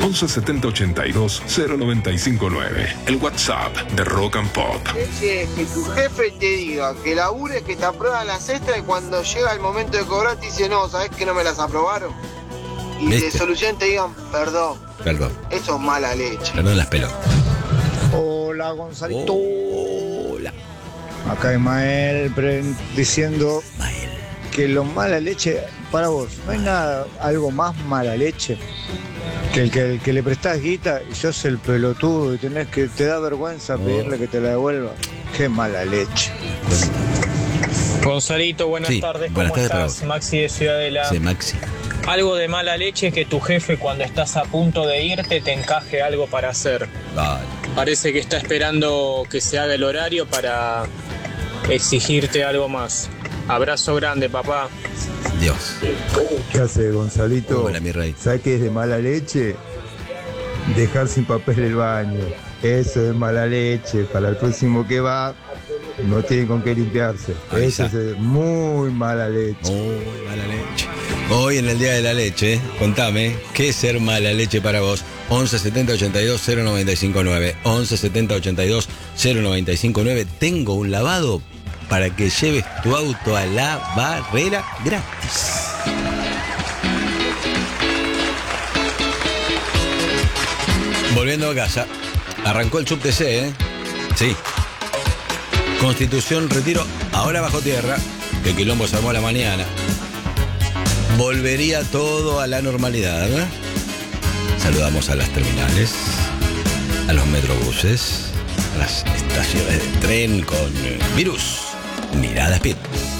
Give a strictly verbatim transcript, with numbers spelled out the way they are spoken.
once setenta ochenta y dos cero noventa y cinco nueve. El WhatsApp de Rock and Pop. Leche, que tu jefe te diga que labures, que te aprueban las extras y cuando llega el momento de cobrar te dice no, ¿sabes que no me las aprobaron? Y ¿Viste? de solución te digan perdón. Perdón. Eso es mala leche. Perdón las pelotas. Hola, Gonzalito. Hola. Acá Ismael pre- diciendo Ismael. que lo mala leche, para vos, no hay nada, algo más mala leche que el que, el que le prestás guita y sos el pelotudo y tenés que, te da vergüenza pedirle que te la devuelva. Qué mala leche. Gonzalito, buenas Sí, tardes, ¿cómo buenas tardes para estás? vos. Maxi de Ciudadela. Sí, Maxi. Algo de mala leche es que tu jefe cuando estás a punto de irte te encaje algo para hacer. Vale. Parece que está esperando que se haga el horario para exigirte algo más. Abrazo grande, papá. Dios. ¿Qué hace, Gonzalito? Hola, mi rey. ¿Sabes qué es de mala leche? Dejar sin papel el baño. Eso es mala leche. Para el próximo que va, no tiene con qué limpiarse. Avisa. Eso es muy mala leche. Muy mala leche. Hoy en el Día de la Leche, contame, ¿qué es ser mala leche para vos? once setenta ochenta y dos cero noventa y cinco nueve. once setenta ochenta y dos cero noventa y cinco nueve. Tengo un lavado para que lleves tu auto a la barrera gratis. Volviendo a casa, arrancó el Sub T C, ¿eh? Sí. Constitución, Retiro, ahora bajo tierra, que quilombo se armó a la mañana. Volvería todo a la normalidad. Saludamos a las terminales, a los metrobuses, a las estaciones de tren con virus. Mirada Speed.